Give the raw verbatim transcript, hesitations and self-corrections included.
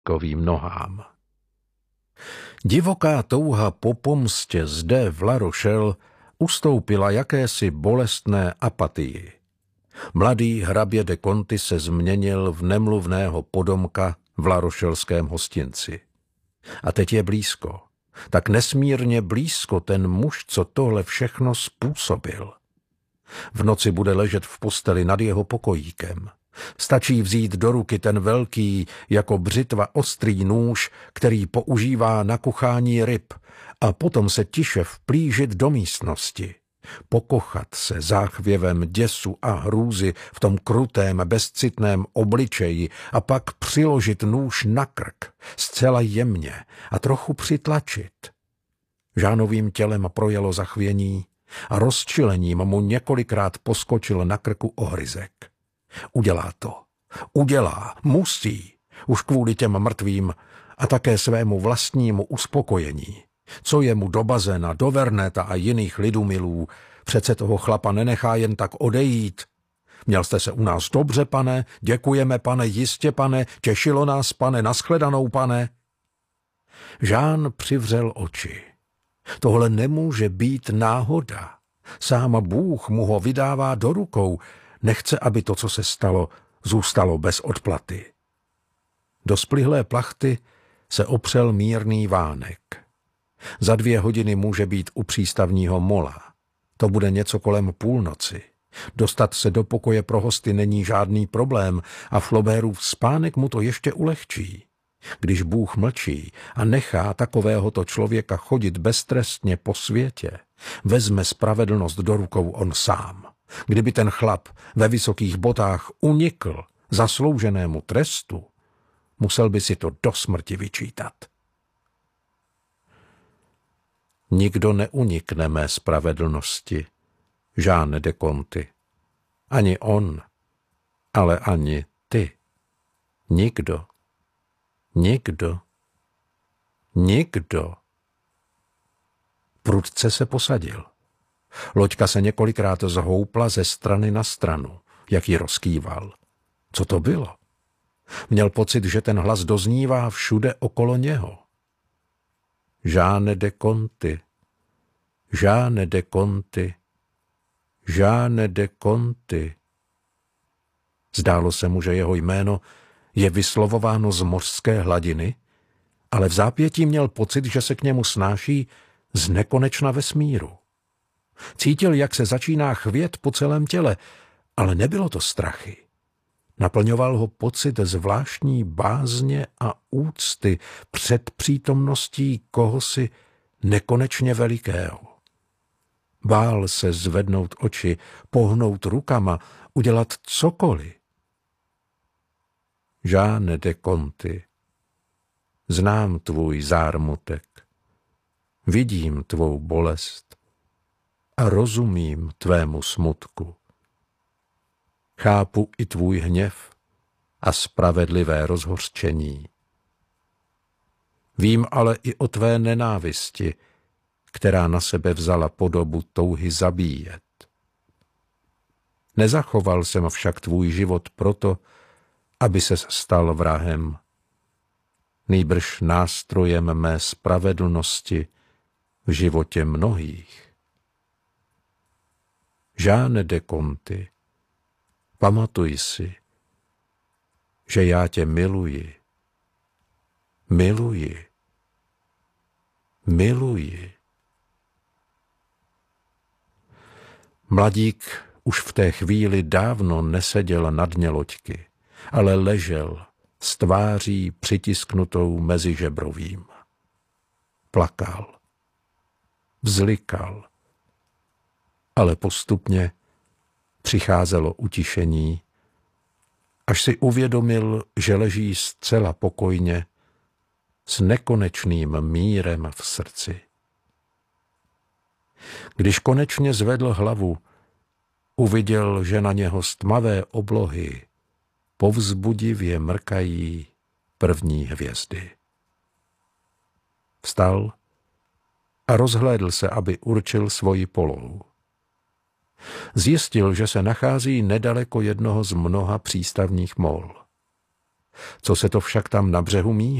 kovým nohám. Divoká touha po pomstě zde v La Rochelle ustoupila jakési bolestné apatii. Mladý hrabě de Conti se změnil v nemluvného podomka v larošelském hostinci. A teď je blízko, tak nesmírně blízko ten muž, co tohle všechno způsobil. V noci bude ležet v posteli nad jeho pokojíkem. Stačí vzít do ruky ten velký, jako břitva ostrý nůž, který používá na kuchání ryb, a potom se tiše vplížit do místnosti. Pokochat se záchvěvem děsu a hrůzy v tom krutém, bezcitném obličeji a pak přiložit nůž na krk, zcela jemně a trochu přitlačit. Žánovým tělem projelo zachvění a rozčilením mu několikrát poskočil na krku ohryzek. Udělá to. Udělá. Musí. Už kvůli těm mrtvým a také svému vlastnímu uspokojení. Co je mu do bazéna, do Vernéta a jiných lidumilů, přece toho chlapa nenechá jen tak odejít. Měl jste se u nás dobře, pane, děkujeme, pane, jistě, pane, těšilo nás, pane, nashledanou, pane. Žán přivřel oči. Tohle nemůže být náhoda. Sám Bůh mu ho vydává do rukou. Nechce, aby to, co se stalo, zůstalo bez odplaty. Do splihlé plachty se opřel mírný vánek. Za dvě hodiny může být u přístavního mola. To bude něco kolem půlnoci. Dostat se do pokoje pro hosty není žádný problém a Flaubertův spánek mu to ještě ulehčí. Když Bůh mlčí a nechá takovéhoto člověka chodit beztrestně po světě, vezme spravedlnost do rukou on sám. Kdyby ten chlap ve vysokých botách unikl zaslouženému trestu, musel by si to do smrti vyčítat. Nikdo neunikne mé spravedlnosti, Jean de Conti. Ani on, ale ani ty. Nikdo. Nikdo. Nikdo. Prudce se posadil. Loďka se několikrát zhoupla ze strany na stranu, jak ji rozkýval. Co to bylo? Měl pocit, že ten hlas doznívá všude okolo něho. Jean de Conti, Jean de Conti, Jean de Conti. Zdálo se mu, že jeho jméno je vyslovováno z mořské hladiny, ale v zápětí měl pocit, že se k němu snáší z nekonečna vesmíru. Cítil, jak se začíná chvět po celém těle, ale nebylo to strachy. Naplňoval ho pocit zvláštní bázně a úcty před přítomností kohosi nekonečně velikého. Bál se zvednout oči, pohnout rukama, udělat cokoliv. Jean de Conti, znám tvůj zármutek, vidím tvou bolest a rozumím tvému smutku. Chápu i tvůj hněv a spravedlivé rozhořčení. Vím ale i o tvé nenávisti, která na sebe vzala podobu touhy zabíjet. Nezachoval jsem však tvůj život proto, aby ses stal vrahem, nýbrž nástrojem mé spravedlnosti v životě mnohých. Jean de Conti, pamatuj si, že já tě miluji, miluji, miluji. Mladík už v té chvíli dávno neseděl na dně loďky, ale ležel s tváří přitisknutou mezi žebrovým. Plakal, vzlikal, ale postupně přicházelo utišení, až si uvědomil, že leží zcela pokojně s nekonečným mírem v srdci. Když konečně zvedl hlavu, uviděl, že na něho z tmavé oblohy povzbudivě mrkají první hvězdy. Vstal a rozhlédl se, aby určil svoji polohu. Zjistil, že se nachází nedaleko jednoho z mnoha přístavních mol. Co se to však tam na břehu míjí?